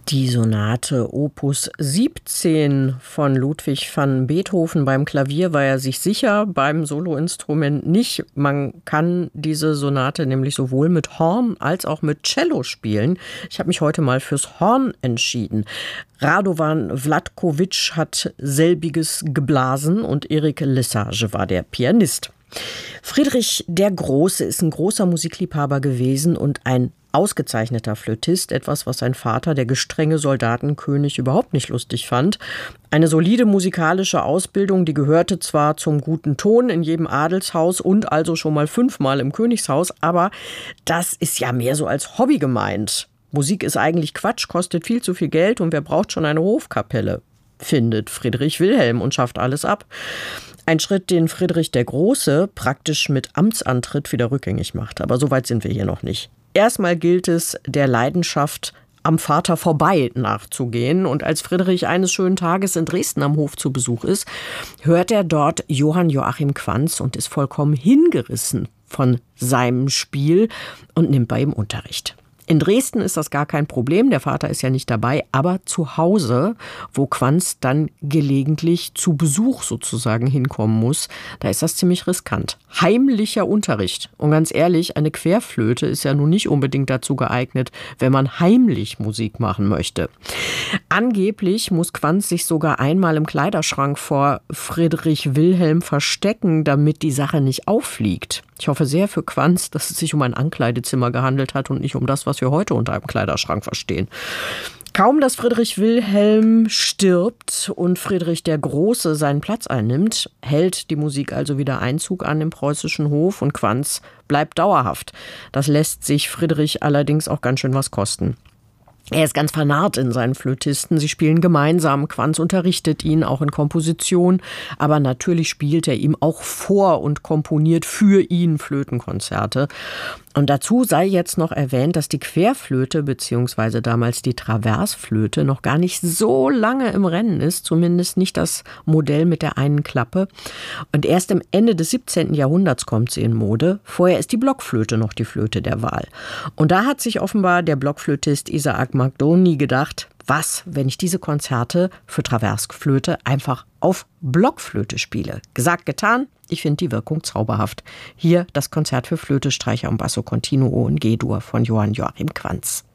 Die Sonate Opus 17 von Ludwig van Beethoven. Beim Klavier war er sich sicher, beim Soloinstrument nicht. Man kann diese Sonate nämlich sowohl mit Horn als auch mit Cello spielen. Ich habe mich heute mal fürs Horn entschieden. Radovan Vlatkovic hat selbiges geblasen und Erik Lesage war der Pianist. Friedrich der Große ist ein großer Musikliebhaber gewesen und ein ausgezeichneter Flötist, etwas, was sein Vater, der gestrenge Soldatenkönig, überhaupt nicht lustig fand. Eine solide musikalische Ausbildung, die gehörte zwar zum guten Ton in jedem Adelshaus und also schon mal 5-mal im Königshaus, aber das ist ja mehr so als Hobby gemeint. Musik ist eigentlich Quatsch, kostet viel zu viel Geld und wer braucht schon eine Hofkapelle, findet Friedrich Wilhelm und schafft alles ab. Ein Schritt, den Friedrich der Große praktisch mit Amtsantritt wieder rückgängig macht. Aber so weit sind wir hier noch nicht. Erstmal gilt es, der Leidenschaft am Vater vorbei nachzugehen. Und als Friedrich eines schönen Tages in Dresden am Hof zu Besuch ist, hört er dort Johann Joachim Quanz und ist vollkommen hingerissen von seinem Spiel und nimmt bei ihm Unterricht. In Dresden ist das gar kein Problem, der Vater ist ja nicht dabei, aber zu Hause, wo Quanz dann gelegentlich zu Besuch sozusagen hinkommen muss, da ist das ziemlich riskant. Heimlicher Unterricht. Und ganz ehrlich, eine Querflöte ist ja nun nicht unbedingt dazu geeignet, wenn man heimlich Musik machen möchte. Angeblich muss Quanz sich sogar einmal im Kleiderschrank vor Friedrich Wilhelm verstecken, damit die Sache nicht auffliegt. Ich hoffe sehr für Quanz, dass es sich um ein Ankleidezimmer gehandelt hat und nicht um das, was wir heute unter einem Kleiderschrank verstehen. Kaum, dass Friedrich Wilhelm stirbt und Friedrich der Große seinen Platz einnimmt, hält die Musik also wieder Einzug an im preußischen Hof und Quanz bleibt dauerhaft. Das lässt sich Friedrich allerdings auch ganz schön was kosten. Er ist ganz vernarrt in seinen Flötisten. Sie spielen gemeinsam. Quanz unterrichtet ihn auch in Komposition. Aber natürlich spielt er ihm auch vor und komponiert für ihn Flötenkonzerte. Und dazu sei jetzt noch erwähnt, dass die Querflöte bzw. damals die Traversflöte noch gar nicht so lange im Rennen ist. Zumindest nicht das Modell mit der einen Klappe. Und erst am Ende des 17. Jahrhunderts kommt sie in Mode. Vorher ist die Blockflöte noch die Flöte der Wahl. Und da hat sich offenbar der Blockflötist Isaac Magdoni gedacht, was, wenn ich diese Konzerte für Traversflöte einfach auf Blockflöte spiele? Gesagt, getan. Ich finde die Wirkung zauberhaft. Hier das Konzert für Flöte, Streicher und Basso Continuo in G-Dur von Johann Joachim Quanz.